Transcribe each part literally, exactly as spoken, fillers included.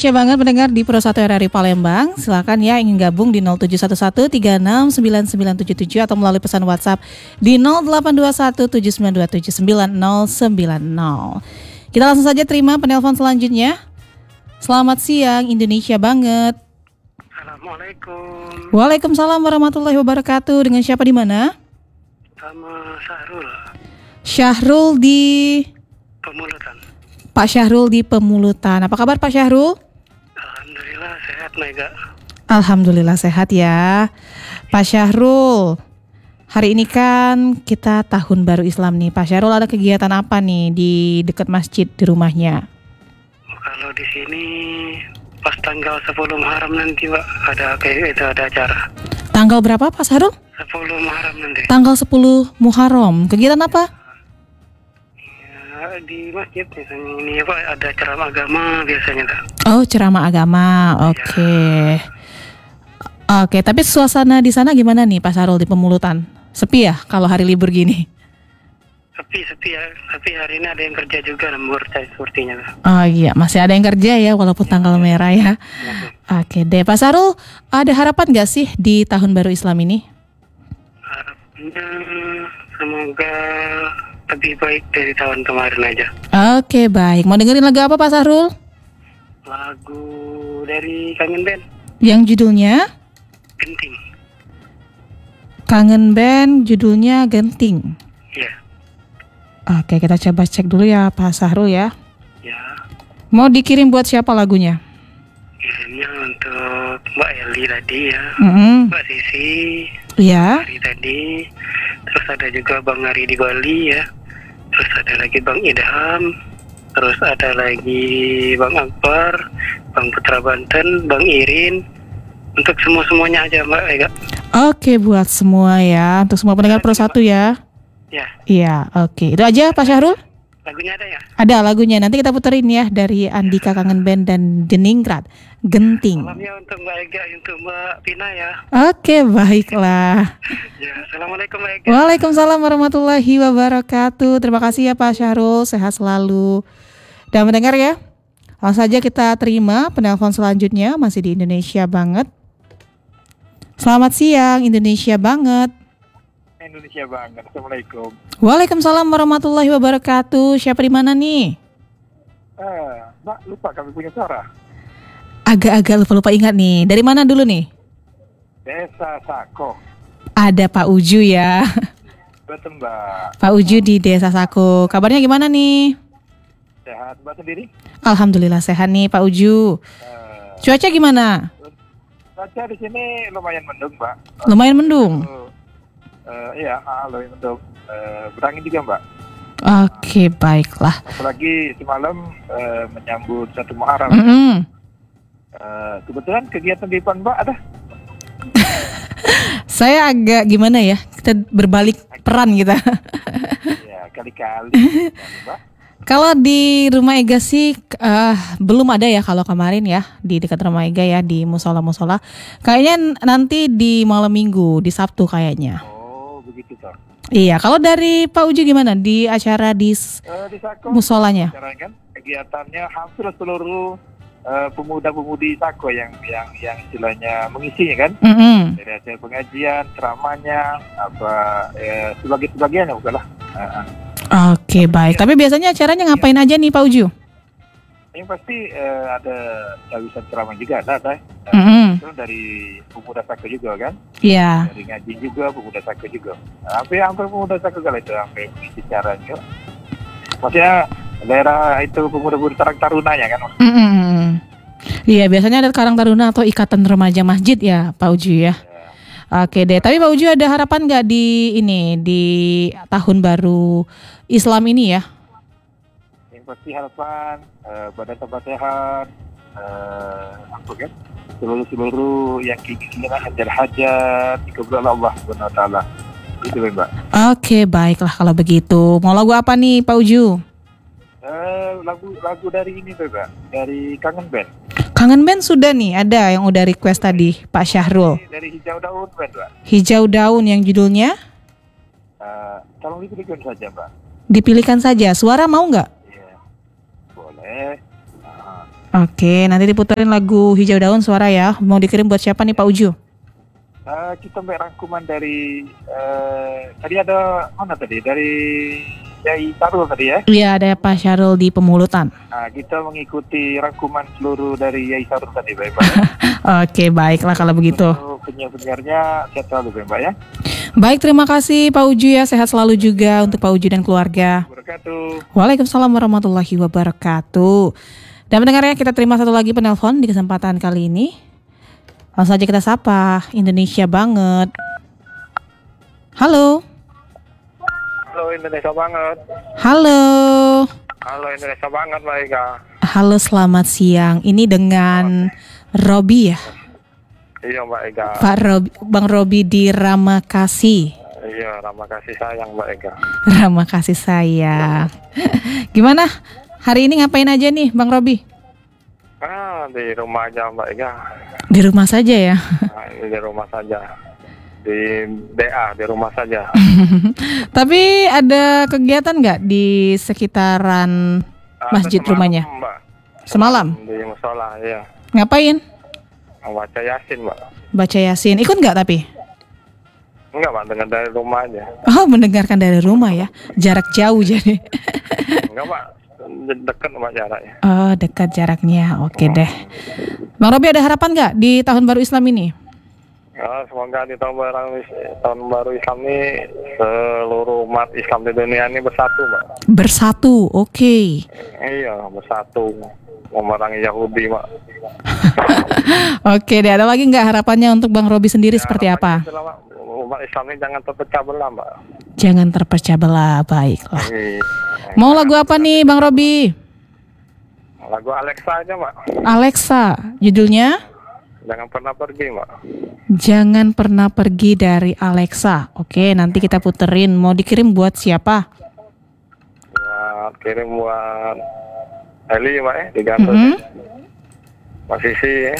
Indonesia banget mendengar di Pro satu R R I Palembang. Silakan ya ingin gabung di nol tujuh satu satu tiga enam sembilan sembilan tujuh tujuh atau melalui pesan WhatsApp di nol delapan dua satu tujuh sembilan dua tujuh sembilan nol sembilan nol. Kita langsung saja terima penelpon selanjutnya. Selamat siang Indonesia banget. Assalamualaikum. Waalaikumsalam warahmatullahi wabarakatuh. Dengan siapa di mana? Sama Syahrul. Syahrul di Pemulutan. Pak Syahrul di Pemulutan. Apa kabar Pak Syahrul? Alhamdulillah sehat Mega. Alhamdulillah sehat ya Pak Syahrul. Hari ini kan kita tahun baru Islam nih. Pak Syahrul ada kegiatan apa nih di dekat masjid di rumahnya? Kalau di sini pas tanggal sepuluh Muharram nanti Pak ada kayak itu ada acara. Tanggal berapa Pak Syahrul? sepuluh Muharram nanti. Tanggal sepuluh Muharram. Kegiatan apa? Ya, di masjid misalnya ini Pak ada ceramah agama biasanya tak. Oh, ceramah agama. Oke. Okay. Oke, okay, tapi suasana di sana gimana nih Pak Syahrul di Pemulutan? Sepi ya kalau hari libur gini? Sepi-sepi ya, tapi hari ini ada yang kerja juga lembur saya sepertinya. Oh iya, masih ada yang kerja ya walaupun tanggal merah ya. Oke deh, Pak Syahrul, ada harapan gak sih di tahun baru Islam ini? Harapannya semoga lebih baik dari tahun kemarin aja. Oke baik, mau dengerin lagu apa Pak Syahrul? Lagu dari Kangen Band. Yang judulnya? Genting. Kangen Band, judulnya Genting. Iya. Oke, kita coba cek dulu ya Pak Syahrul ya. Ya. Mau dikirim buat siapa lagunya? Kirimnya untuk Mbak Eli tadi ya. Mm-hmm. Mbak Sisi. Iya. Hari tadi. Terus ada juga Bang Ari di Bali ya. Terus ada lagi Bang Idham. Terus ada lagi Bang Akbar, Bang Putra Banten, Bang Irin. Untuk semua-semuanya aja Mbak Ega. Oke, buat semua ya. Untuk semua pendengar Pro satu ya. Ya. Iya, oke. Itu aja Pak Syahrul? Lagunya ada ya? Ada lagunya. Nanti kita puterin ya dari Andika Kangen Band dan Deningrat. Genting. Salamnya untuk Mbak Ega, untuk Mbak Pina ya. Oke, baiklah. Ya, Assalamualaikum Mbak Ega. Waalaikumsalam warahmatullahi wabarakatuh. Terima kasih ya Pak Syahrul. Sehat selalu. Dan mendengar ya. Langsung saja kita terima penelpon selanjutnya. Masih di Indonesia banget. Selamat siang Indonesia banget. Indonesia banget. Assalamualaikum. Waalaikumsalam warahmatullahi wabarakatuh. Siapa di mana nih? Eh, Mbak lupa kami punya suara. Agak-agak lupa-lupa ingat nih. Dari mana dulu nih? Desa Sako. Ada Pak Uju ya. Betul Mbak. Pak Uju di Desa Sako. Kabarnya gimana nih? Sehat Mbak sendiri? Alhamdulillah sehat nih Pak Uju. Eh, Cuaca gimana? Cuaca di sini lumayan mendung Mbak. Lumayan mendung. Uh, iya, ah, lumayan mendung. Uh, berangin juga Mbak. Oke baiklah. Apalagi semalam uh, menyambut satu Muharram. Mm-hmm. Uh, kebetulan kegiatan di depan Mbak ada? Saya agak gimana ya? Kita berbalik peran kita. Ya kali-kali Mbak. Kalau di rumah Ega sih uh, belum ada ya kalau kemarin ya di dekat rumah Ega ya di musola-musola. Kayaknya nanti di malam minggu, di Sabtu kayaknya. Oh begitu toh. Iya, kalau dari Pak Uju gimana di acara di, Uh, di Sako, musolanya? kan, kegiatannya hampir seluruh uh, pemuda-pemudi Sako yang yang yang istilahnya mengisinya kan. Mm-hmm. Dari hasil pengajian, ceramahnya, apa eh, sebagai-sebagiannya bukanlah. Uh, uh. Oke baik, tapi biasanya acaranya ngapain aja nih Pak Uju? Yang pasti eh, ada cawisan ceramah juga ada, ada. Uh, Mm-hmm. Itu dari pemuda Sako juga kan, Iya. dari ngaji juga pemuda Sako juga. Nah, hampir hampir pemuda Sako kalau itu hampir mengisi caranya. Maksudnya daerah itu pemuda-pemuda Karang Tarunanya kan. Mm-hmm. Iya biasanya ada Karang Taruna atau Ikatan Remaja Masjid ya Pak Uju ya. Oke deh, tapi Pak Uju ada harapan nggak di ini di tahun baru Islam ini ya? Yang pasti harapan uh, badan tambah sehat, uh, apa kan? Seluruh-seluruh yang keinginan hajar hajat dikabulkan Allah Subhanahu wa taala. Itu Mbak. Oke, baiklah kalau begitu. Mau lagu apa nih Pak Uju? Uh, lagu lagu dari ini Mbak, dari Kangen Band. Kangen Band sudah nih, ada yang udah request tadi Pak Syahrul. Dari, dari Hijau Daun Band Mbak. Hijau Daun yang judulnya? Uh, tolong dipilihkan saja Mbak. Dipilihkan saja. Suara mau nggak? Iya, boleh. Nah, Oke, nanti diputerin lagu Hijau Daun Suara ya. Mau dikirim buat siapa nih Pak Uju? Uh, kita ambil rangkuman dari uh, tadi ada mana tadi dari Yai Sarul tadi ya. Iya, ada Pak Syarul di Pemulutan. Nah, kita mengikuti rangkuman seluruh dari Yai Sarul tadi, Bapak. Oke, baiklah kalau begitu. Untuk penyiar-penyiarnya sehat selalu, Bapak ya. Baik, terima kasih Pak Uju ya. Sehat selalu juga untuk Pak Uju dan keluarga. Wabarakatuh. Waalaikumsalam warahmatullahi wabarakatuh. Dan pendengar ya, kita terima satu lagi penelpon di kesempatan kali ini. Langsung aja kita sapa, Indonesia banget. Halo. Halo Indonesia banget. Halo. Halo Indonesia banget, Mbak Ega. Halo, selamat siang. Ini dengan Robi ya? Iya, Mbak Ega. Pak Robi, Bang Robi di Ramakasih. Iya, terima kasih sayang, Mbak Ega. Ramakasih sayang. Gimana? Hari ini ngapain aja nih, Bang Robi? Ah, di rumah aja, Mbak Ega. Di rumah saja ya? Nah, di rumah saja. Di D A, di rumah saja. Tapi ada kegiatan nggak di sekitaran masjid Ada semalam, rumahnya? Mbak. Semalam? Di musola, iya. Ngapain? Baca Yasin, Mbak. Baca Yasin. Ikut nggak tapi? Enggak, Mbak, dengar dari rumah aja. Oh, mendengarkan dari rumah ya? Jarak jauh jadi. Enggak, Mbak. Dekat, Mbak, jaraknya. Oh, dekat jaraknya. Oke deh. Bang Robi, ada harapan nggak di tahun baru Islam ini? Ya, semoga di tahun baru, tahun baru Islam ini seluruh umat Islam di dunia ini bersatu, Mbak. Bersatu, oke. Iya, bersatu memerangi Yahudi, Mbak. Oke deh, ada lagi nggak harapannya untuk Bang Robi sendiri Ya, seperti apa? itulah, Mbak. Umat Islam ini jangan terpecah belah, Mbak. Jangan terpecah belah, baiklah. Iya. Mau lagu apa nih Bang Robi? Lagu Alexa aja, Mbak. Alexa, judulnya? Jangan pernah pergi, Mbak. Jangan pernah pergi dari Alexa. Oke, nanti kita puterin. Mau dikirim buat siapa? Buat kirim buat Eli, Mbak, ya, di Garut. Mm-hmm. Pak Sisi, ya.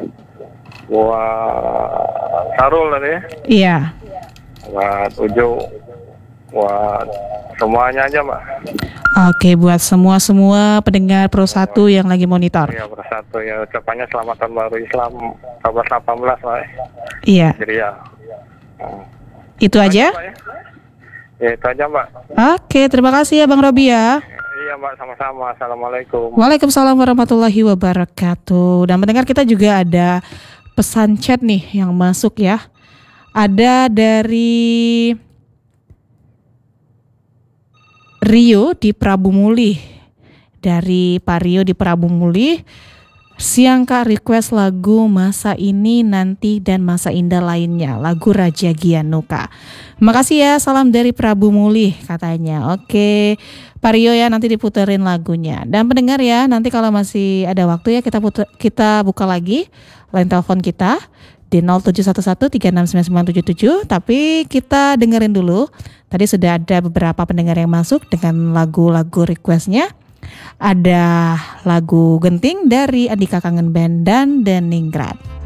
Buat Sarul tadi, ya. Iya. Buat Ujo. Buat semuanya aja, Mbak. Oke, buat semua-semua pendengar Pro satu yang lagi monitor. Iya, bersatu ya. Ucapannya selamat tahun baru Islam seribu empat ratus delapan belas, Mbak. Iya. Jadi ya. Hmm. Itu aja? Mbak, ya. Ya, itu aja, Mbak. Oke, terima kasih ya Bang Robi ya. Iya, Mbak, sama-sama. Assalamualaikum. Waalaikumsalam warahmatullahi wabarakatuh. Dan pendengar, kita juga ada pesan chat nih yang masuk ya. Ada dari Rio di Prabu Mulih. Dari Pak Rio di Prabu Mulih. Siang Kak, request lagu Masa Ini, Nanti, dan Masa Indah lainnya. Lagu Raja Gianuka. Makasih ya, salam dari Prabu Mulih katanya. Oke, Pak Rio ya, nanti diputerin lagunya. Dan pendengar ya, nanti kalau masih ada waktu ya kita puter, kita buka lagi line telepon kita di nol tujuh satu satu tiga enam sembilan sembilan tujuh tujuh. Tapi kita dengerin dulu. Tadi sudah ada beberapa pendengar yang masuk dengan lagu-lagu requestnya. Ada lagu Genting dari Andika Kangen Band dan Deningrat.